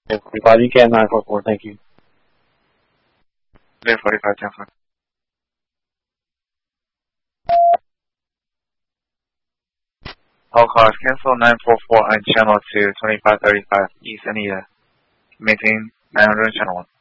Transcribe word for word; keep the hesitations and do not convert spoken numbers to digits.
forty-five, you can nine four four, thank you. Clear forty-five, ten four. All cars cancel nine four four on channel two, twenty-five thirty-five East Anita. Maintain nine hundred channel one.